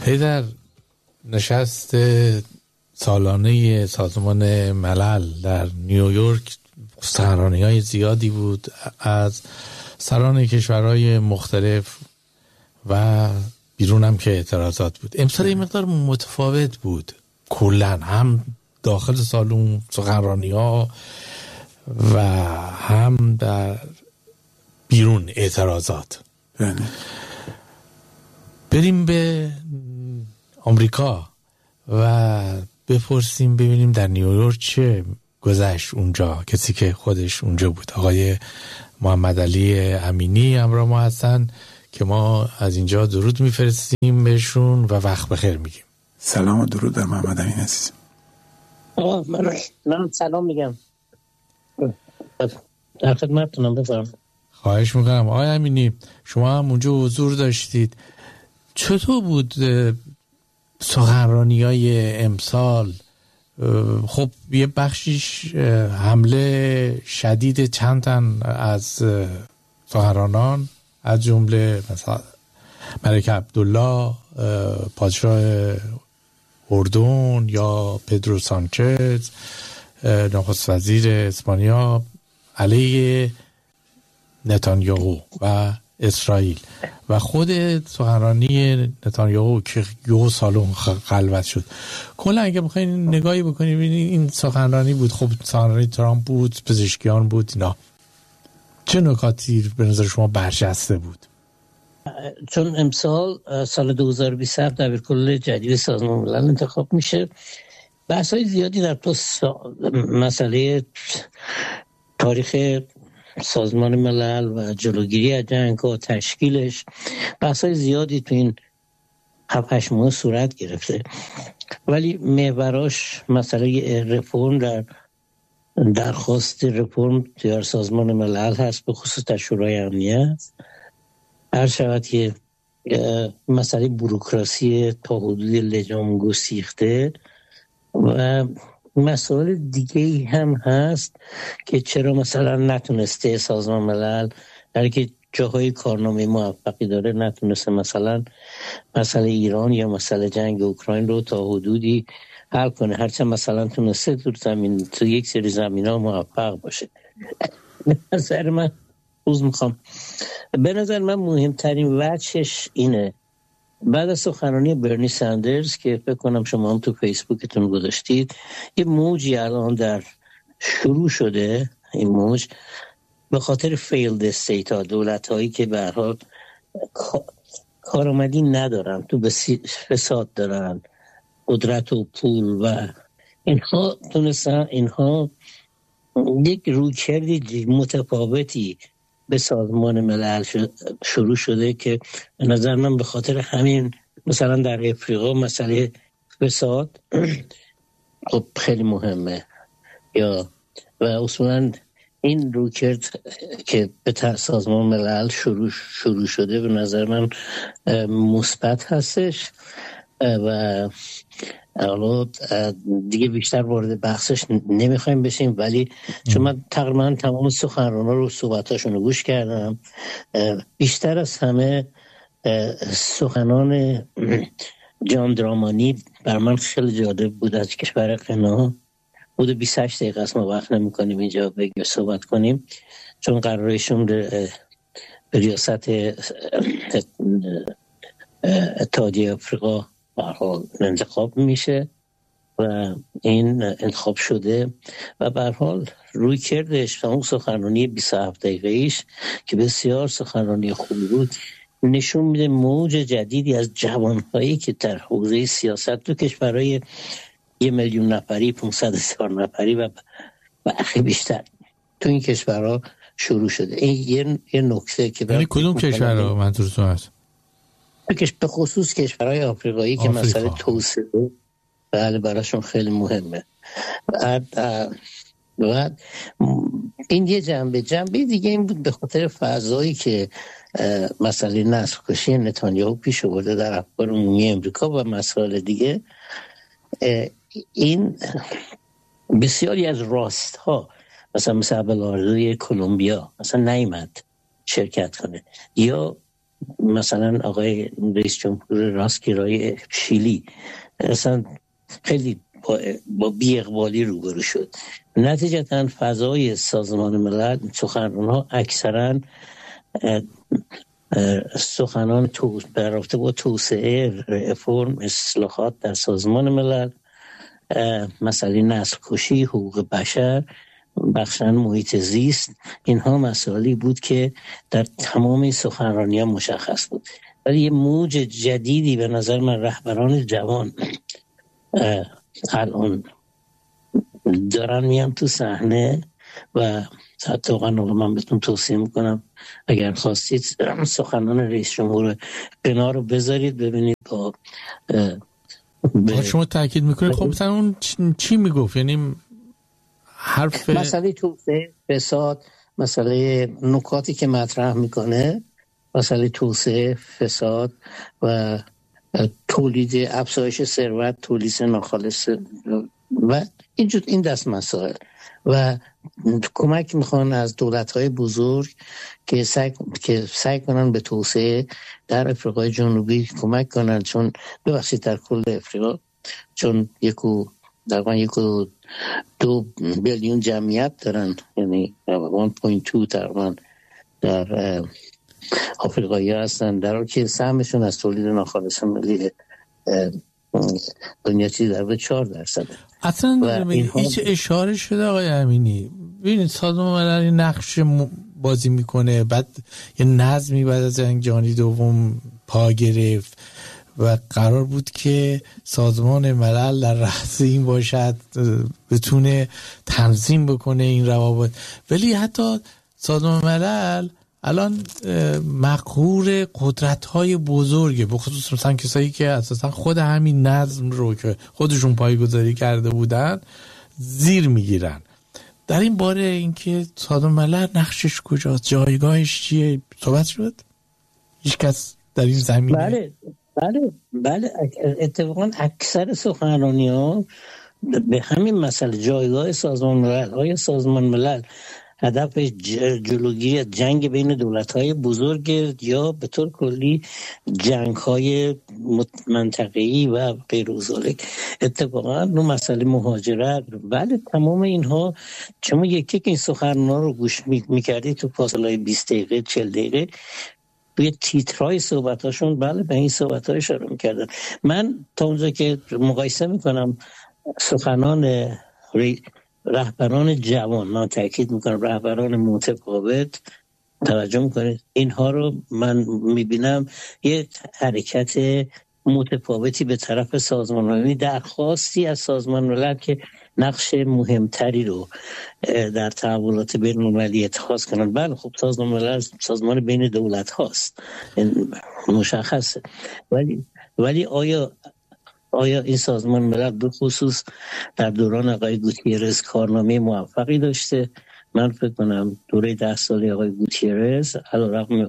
پی در نشست سالانه سازمان ملل در نیویورک سخنرانی‌های زیادی بود از سران کشورهای مختلف و بیرون هم که اعتراضات بود. امسال این مقدار متفاوت بود، کلاً هم داخل سالن سخنرانی‌ها و هم در بیرون اعتراضات. بریم به آمریکا و بپرسیم ببینیم در نیویورک چه گذشت اونجا. کسی که خودش اونجا بود، آقای محمد علی امینی همراه ما هستن که ما از اینجا درود میفرستیم بهشون و وقت بخیر میگیم. سلام و درود در محمد امین عزیز. من سلام میگم، در خدمتتونم، بفرمایید. خواهش میکنم. آقای امینی، شما هم اونجا حضور داشتید، چطور بود سخنرانی‌های امسال؟ خب یه بخشیش حمله شدید چند تن از سخنرانان، از جمله مثلا ملک عبدالله پادشاه اردن یا پدرو سانچز نخست وزیر اسپانیا علیه نتانیاهو و اسرائیل و خود سخنرانی نتانیاهو که یه سالن خلوت شد. کلا اگه بخواین نگاهی بکنید ببینید این سخنرانی بود. خب سخنرانی ترامپ بود، پزشکیان بود، اینا چه نکاتی به نظر شما برجسته بود؟ چون امسال سال 2027 دبیرکل جدید سازمان ملل انتخاب میشه، بحث‌های زیادی در تو مسئله تاریخ سازمان ملل و جلوگیری از جنگ و تشکیلش، بحث‌های زیادی تو این 7-8 ماه صورت گرفته، ولی محوراش مسئله رفرم در درخواست رفرم در سازمان ملل هست، به خصوص در شورای امنیت. هر شود که مسئله بوروکراسی تا حدود لجام گسیخته و مسائل دیگه هم هست که چرا مثلا نتونسته سازمان ملل در که جاهای کارنامه موفقی داره نتونسته مثلا مسئله ایران یا مسئله جنگ اوکراین رو تا حدودی حل کنه، هرچند مثلا تونسته تو یک سری زمین‌ها موفق باشه. به نظر من مهمترین وجهش اینه، بعد از سخنرانی برنی سندرز که فکر کنم شما هم تو فیسبوکتون گذاشتید، یه موجی الان در شروع شده. این موج به خاطر فیلد استیت ها، دولت هایی که به هر حال کارآمدی ندارن، تو فساد دارن، قدرت و پول و اینها تونستن اینها یک رویکردی متفاوتی به سازمان ملل شروع شده که به نظر من به خاطر همین مثلا در افریقا مسئله فساد خب خیلی مهمه، یا و اصولا این رویکرد که به سازمان ملل شروع شده به نظر من مثبت هستش و حالا دیگه بیشتر وارد بحثش نمیخوایم بشیم، ولی چون من تقریبا تمام سخنران‌ها رو صحبتاشون رو گوش کردم، بیشتر از همه سخنان جان درامانی بر من خیلی جالب بود، از کشور غنا بود. 28 دقیقه است، ما وقت نمی‌کنیم اینجا بگیم صحبت کنیم چون قرارشون به ریاست اتحادیه آفریقا به هر حال انتخاب میشه و این انتخاب شده و به هر حال روی کردش اون سخنرانی 27 دقیقه‌ایش که بسیار سخنرانی خوبی بود، نشون میده موج جدیدی از جوانهایی که در حوزه سیاست تو کشورهای 1 میلیون نفری، 500,000 نفری و اخی بیشتر تو این کشورها شروع شده. این یه نکته که یعنی کدوم کشورها منظورتون هست؟ به خصوص کشورهای آفریقایی که مسئله توسعه بله براشون خیلی مهمه. بعد این یه جنبه دیگه این بود، به خاطر فضایی که مسئله نسل کشی نتانیاهو پیش آورده در افکار عمومی امریکا و مسائل دیگه، این بسیاری از راست ها مثلا ابل آردوی کلمبیا مثلا نیامد شرکت کنه، یا مثلا آقای رئیس جمهور راستگرای شیلی اصلا خیلی با بی‌اقبالی روبرو شد. نتیجتا فضای سازمان ملل سخنران‌ها اکثرا سخنان در رابطه با توسعه رفرم اصلاحات در سازمان ملل، مسئله نسل کشی، حقوق بشر، بخشن محیط زیست، اینها مسائلی بود که در تمام سخنرانی‌ها مشخص بود. ولی یه موج جدیدی به نظر من رهبران جوان الان دارن میان تو صحنه و حتی من بهتون توصیه میکنم اگر خواستید سخنان رئیس جمهور قنا رو بذارید ببینید با شما تاکید میکنید. خب مثلا اون چی میگفت؟ یعنی حرف مسئله توسعه، فساد، مسئله نکاتی که مطرح میکنه، مسئله توسعه، فساد و تولید، افزایش ثروت، تولید ناخالص و این دست مسائل و کمک میخوان از دولت‌های بزرگ که سعی کنن به توسعه در افریقای جنوبی کمک کنن، چون ببخشید در کل افریقا، چون یکو 2 بیلیون جمعیت دارن، یعنی 1.2 تقریبا در آفریقایی هستن، در حالی که سهمشون از تولید ناخالص ملی دنیا چیزی در 4%. اصلا هیچ اشاره شده آقای امینی؟ ببینید سازمان ملل نقش بازی میکنه، بعد یه نظمی بعد از جنگ جهانی دوم پا گرفت و قرار بود که سازمان ملل در رأس این باشد، بتونه تنظیم بکنه این روابط. ولی حتی سازمان ملل الان مقهور قدرت‌های بزرگه، به خصوص مثلا کسایی که اساسا خود همین نظم رو که خودشون پایه‌گذاری کرده بودن زیر میگیرن. در این باره اینکه سازمان ملل نقشش کجاست، جایگاهش چیه، صحبت شد؟ هیچ کس در این زمینه؟ بله اتفاقا اکثر سخنرانی‌ها به همین مسئله جایگاه سازمان ملل. آیا سازمان ملل هدف جلوگیری جنگ بین دولت‌های بزرگ یا به طور کلی جنگ‌های منطقه‌ای و غیر ذالک؟ اتفاقا نوع مسئله مهاجرت، بله تمام اینها شما یک این سخنران‌ها رو گوش می‌کردید تو فاصله 20 دقیقه 40 دقیقه توی تیترهای صحبتاشون بله به این صحبت‌ها اشاره می‌کردن. من تا اونجا که مقایسه می‌کنم سخنان رهبران جوان، من تاکید میکنم رهبران متفاوت، توجه میکنید اینها رو من میبینم یه حرکت متفاوتی به طرف سازمان ملل، درخواستی از سازمان ملل که نقش مهمتری رو در تحولات بین المللی اتخاذ کنن. بله خب سازمان ملل سازمان بین دولت هاست، مشخصه، ولی آیا این سازمان ملل به خصوص در دوران آقای گوتیرز کارنامه موفقی داشته؟ من فکر کنم دوره 10 ساله آقای گوتیرز علیرغم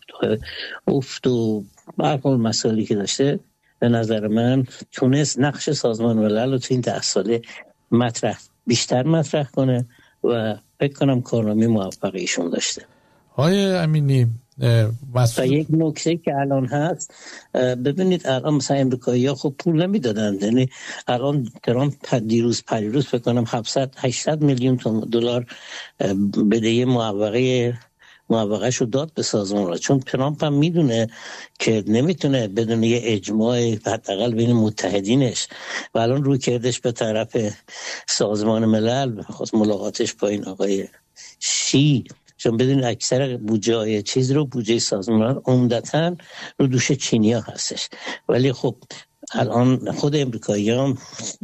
افت و برخور مسائلی که داشته، به نظر من تونست نقش سازمان ملل رو تو این 10 ساله بیشتر مطرح کنه و فکر کنم کارنامه موفقی ایشون داشته. آقای امینی و یک نکته که الان هست، ببینید الان مثلا امریکایی‌ها خب پول نمیدادن، یعنی الان ترامپ دیروز فکر کنم 700-800 میلیون دلار بدهی معوقه‌اش رو داد به سازمان را، چون ترامپ هم میدونه که نمیتونه بدون یه اجماع حداقل بین متحدینش و الان روی کردش به طرف سازمان ملل، خاص ملاقاتش با این آقای شی، چون بدون اکثر بودجه چیز رو بودجه سازمان عمدتاً رو دوش چینی‌ها هستش. ولی خب الان خود امریکایی‌ها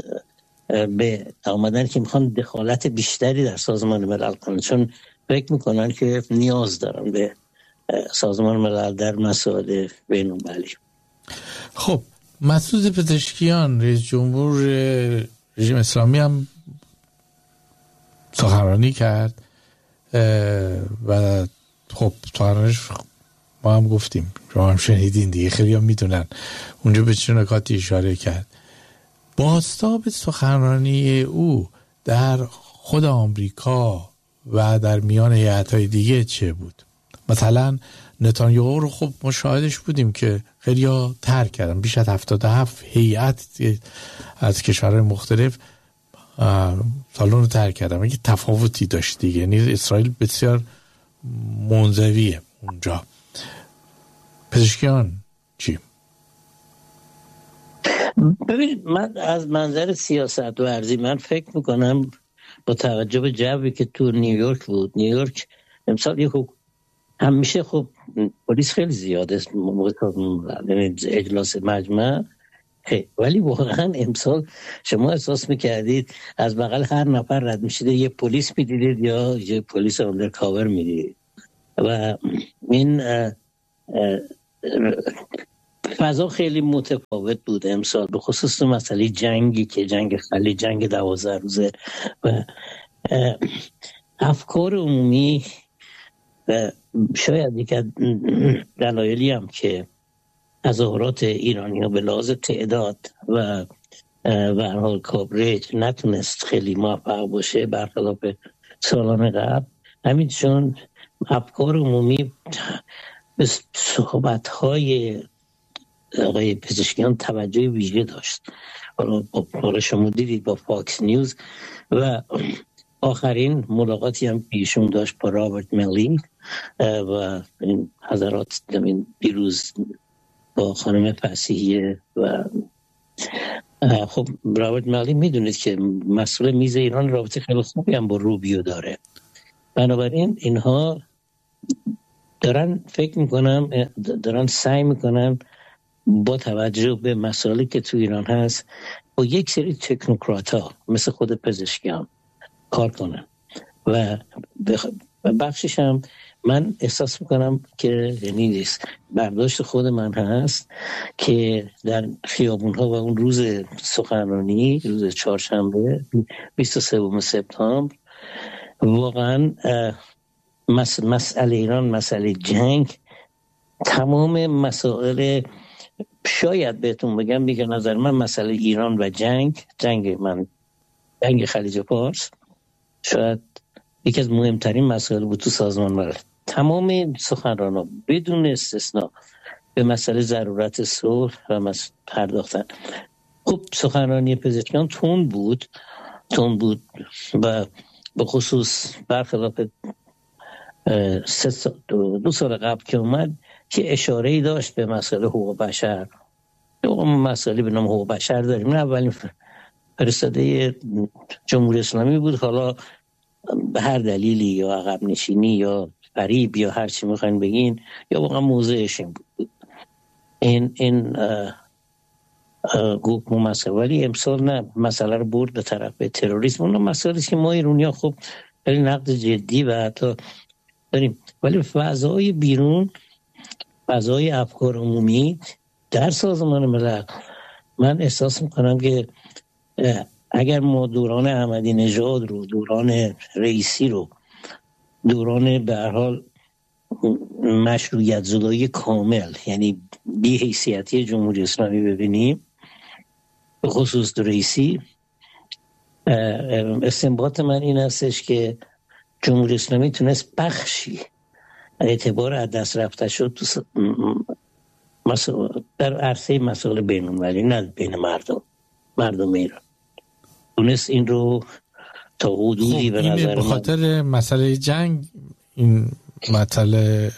به آمدن که میخوان دخالت بیشتری در سازمان ملل کنن، چون فکر میکنن که نیاز دارن به سازمان ملل در مسائل بین‌المللی. خب مسعود پزشکیان رئیس جمهور رژیم اسلامی هم سخنرانی کرد و خب سخنرانیش ما هم گفتیم، شما هم شنیدین دیگه، خیلی هم میدونن اونجا به چه نکاتی اشاره کرد. بازتاب سخنرانی او در خود آمریکا و در میان هیئت‌های دیگه چه بود؟ مثلا نتانیاهو رو خب مشاهدش بودیم که خیلی ها ترک کردن. بیش از 77 هیئت از کشورهای مختلف سالن رو ترک کردن. یه تفاوتی داشت دیگه، یعنی اسرائیل بسیار منزویه اونجا. پزشکیان چی؟ ببینید، من از منظر سیاست ورزی من فکر میکنم با توجه به جوی که تو نیویورک بود، نیویورک امسال همیشه خب پلیس خیلی زیاده موقع اجلاس مجمع، ولی واقعا امسال شما احساس میکردید از بغل هر نفر رد میشید یه پلیس میدیدید یا یه پلیس اندرکاور میدیدید و این فضا خیلی متفاوت بود امسال، به خصوص مسئله جنگی که جنگ خلیج، جنگ 12 روزه و افکار عمومی و شاید یک دلایلی هم که تظاهرات ایرانی ها به لحاظ تعداد و هر حال کاورج نتونست خیلی موفق باشه برخلاف سالان قبل، همین چون افکار عمومی به صحبت‌های آقای پزشکیان توجه ویژه داشت. حالا شما دیدید با فاکس نیوز و آخرین ملاقاتی هم ایشون داشت با رابرت ملی و این حضرات دیروز با خانم فصیحیه و خب رابرت ملی میدونید که مسئول میز ایران رابطه خیلی خوبی هم با روبیو داره. بنابراین اینها دارن فکر میکنم دارن سعی میکنن با توجه به مسائلی که تو ایران هست با یک سری تکنوکرات ها مثل خود پزشکیان کار کنن و بخشش هم من احساس میکنم که یعنی برداشت خود من هست که در خیابون ها و اون روز سخنرانی روز چهارشنبه 23 سپتامبر واقعا مسئله ایران، مسئله جنگ، تمام مسائل، شاید بهتون بگم دیگه نظر من مسئله ایران و جنگ خلیج فارس شاید یکی از مهمترین مسائل بود تو سازمان ملل. تمام سخنرانان بدون استثنا به مسئله ضرورت صلح و پرداختن. خب سخنرانی پزشکیان تون بود و به خصوص برخلاف 2 سال قبل که اومد که اشاره‌ای داشت به مسئله حقوق بشر. مسئله به نام حقوق بشر داریم، نه اولین فرستاده جمهوری اسلامی بود، حالا به هر دلیلی یا عقب نشینی یا فریب یا هر چی میخواین بگین یا واقعا موضعش این بود این گفت مسئله، ولی امسال نه، مسئله رو برد به طرف تروریسم. اون مسئله که ما ایرانی‌ها خب خیلی نقد جدی و حتی داریم، ولی فضای بیرون، فضای افکار عمومی در سازمان ملل من احساس میکنم که اگر ما دوران احمدی نژاد رو، دوران رئیسی رو، دوران به هر حال مشروعیت زدایی کامل یعنی بی حیثیتی جمهوری اسلامی ببینیم، به خصوص رئیسی، استنباط من این هستش که جمهوری اسلامی تونست بخشی اعتبار از دست رفته شد تو در عرصه مسائل بین‌المللی، نه بین مردم ایران، تونست این رو تا حدودی به نظر من به خاطر مسئله جنگ این مسئله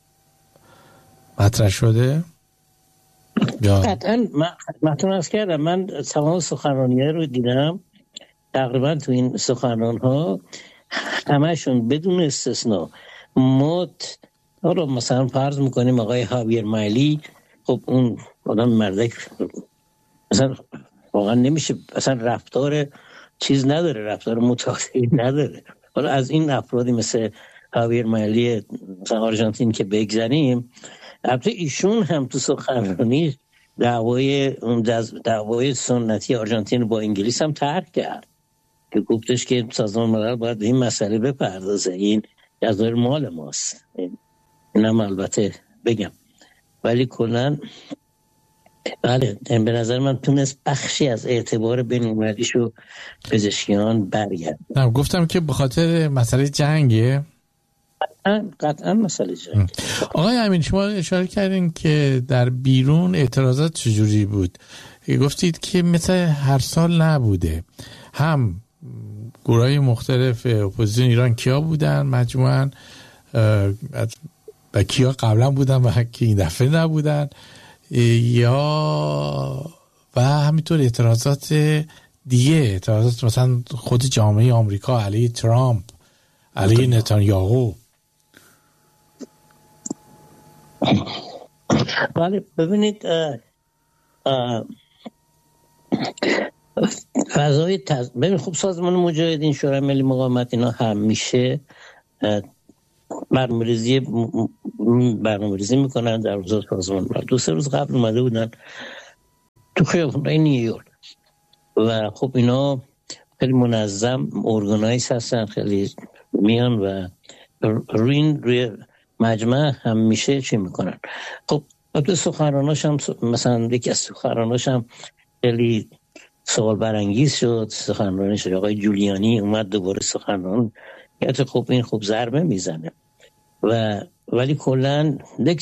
مطرح شده یا قطعا. من از کردم، من تمام سخنرانی‌ها رو دیدم، تقریبا تو این سخنران‌ها همشون بدون استثنا ما حالا مثلا فرض میکنیم آقای هاویر مایلی، خب اون آدم مردک مثلا واقعا نمیشه، اصلا رفتار چیز نداره، رفتار متعادلی نداره. حالا از این افرادی مثل هاویر مایلی مثلا آرژانتین که بگذاریم، البته ایشون هم تو سخنرانی دعوای سنتی آرژانتین با انگلیس هم ترک کرد که گفتش که سازمان ملل باید به این مسئله بپردازه، این جزایر مال ماست. اینم البته بگم، ولی کلن بله به نظر من تونست بخشی از اعتبار بین‌المللیشو پزشکیان برگرد. گفتم که به خاطر مسئله جنگه. قطعا مسئله جنگ. آقای امین، شما اشاره کردین که در بیرون اعتراضات چجوری بود. گفتید که مثل هر سال نبوده. هم گروهای مختلف اپوزیسیون ایران کیا بودن مجموعاً و کیا قبلا بودن و که این دفعه نبودن، یا و همینطور اعتراضات دیگه، اعتراضات مثلا خود جامعه آمریکا علیه ترامپ، علیه نتانیاهو. بله ببینید فضای ببین خب سازمان مجاهدین، شورای ملی مقاومت، اینا همیشه برنامه‌ریزی میکنن در روزهای سازمان ملل. 2-3 روز قبل اومده بودن تو خیابون‌های نیویورک و خب اینا خیلی منظم ارگانایز هستن، خیلی میان و روی مجمع همیشه چی میکنن. خب تو سخنراناش هم مثلا یکی از سخنراناش هم خیلی سوال برانگیز شد، سخنرانش آقای جولیانی اومد دوباره سخنران کرد. خب این خب ضربه میزنه ولی کلا یک